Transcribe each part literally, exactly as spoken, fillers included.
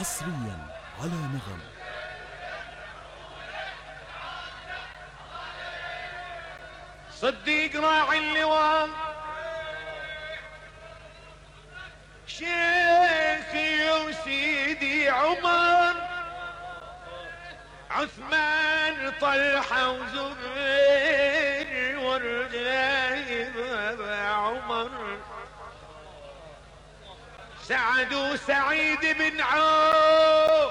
حصريا على نغم. صديق راعي اللواء شيخي وسيدي عمر عثمان طلحة وزبير ورجايب عمر سعد وسعيد بن عوف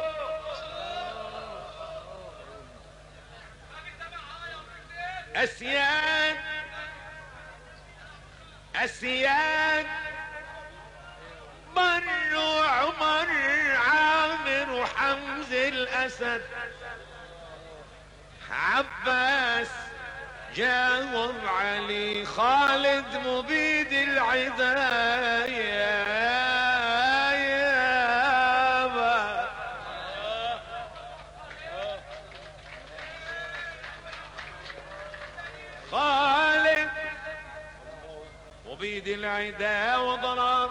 أسياد أسياد بر وعمر عامر وحمز الأسد عباس جاوب علي خالد مبيد العداية خالد مبيد العدا وضرب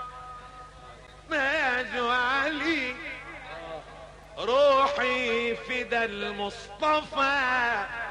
ماج علي روحي فدى المصطفى